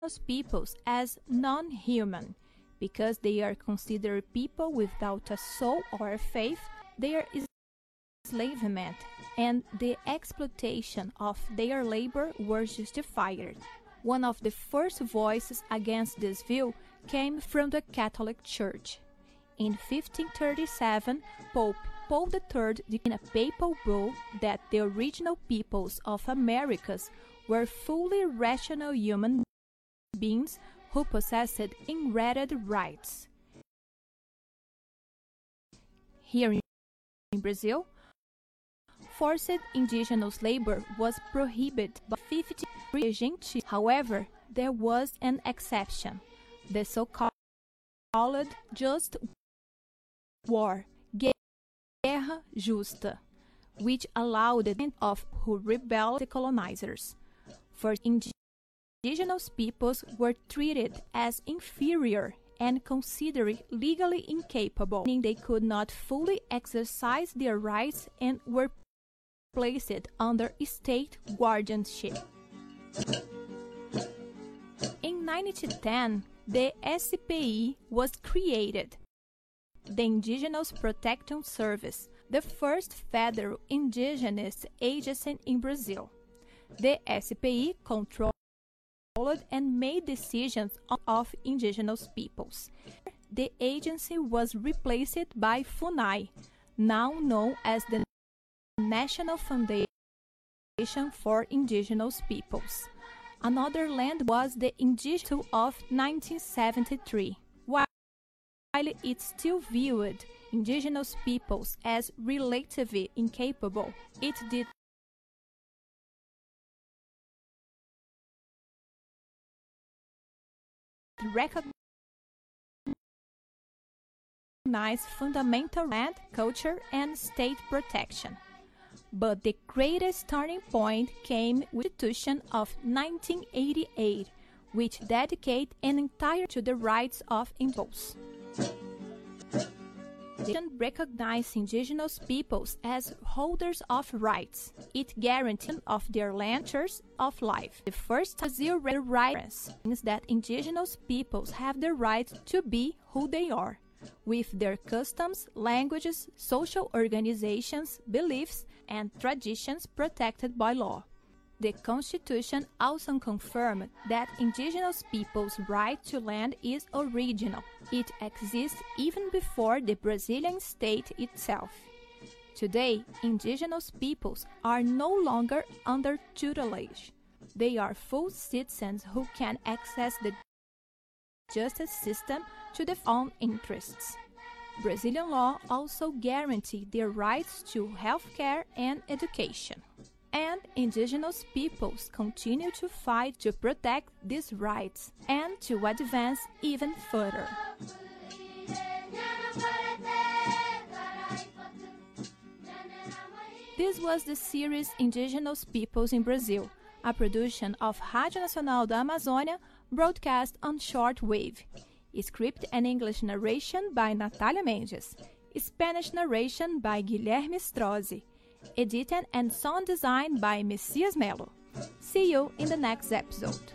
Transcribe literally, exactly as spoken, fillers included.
peoples as non-human. Because they are considered people without a soul or a faith, their enslavement and the exploitation of their labor were justified. One of the first voices against this view came from the Catholic Church. In fifteen thirty-seven, Pope Paul the Third declared in a papal bull that the original peoples of Americas were fully rational human beings who possessed inherited rights. Here in Brazil, forced indigenous labor was prohibited by fifty-three gentiles. However, there was an exception, the so-called Just War, Guerra Justa, which allowed the men of who rebelled the colonizers. For indigenous peoples were treated as inferior and considered legally incapable, meaning they could not fully exercise their rights and were placed under state guardianship. In nineteen ten, the S P I was created, the Indigenous Protection Service, the first federal indigenous agency in Brazil. The S P I controlled and made decisions of indigenous peoples. The agency was replaced by FUNAI, now known as the National Foundation for Indigenous Peoples. Another land was the Indigenous of nineteen seventy-three. While it still viewed indigenous peoples as relatively incapable, it did recognize fundamental land, culture, and state protection. But the greatest turning point came with the Constitution of nineteen eighty-eight, which dedicated an entire to the rights of individuals. The Constitution recognized indigenous peoples as holders of rights. It guaranteed of their land, choice of life. The first Brazil rights means that indigenous peoples have the right to be who they are, with their customs, languages, social organizations, beliefs, and traditions protected by law. The Constitution also confirmed that indigenous peoples' right to land is original. It exists even before the Brazilian state itself. Today, indigenous peoples are no longer under tutelage. They are full citizens who can access the justice system to their own interests. Brazilian law also guarantees their rights to health care and education. And indigenous peoples continue to fight to protect these rights and to advance even further. This was the series Indigenous Peoples in Brazil, a production of Rádio Nacional da Amazônia, broadcast on shortwave. Script and English narration by Natalia Mendes. Spanish narration by Guilherme Strozzi. Edited and sound design by Messias Melo. See you in the next episode.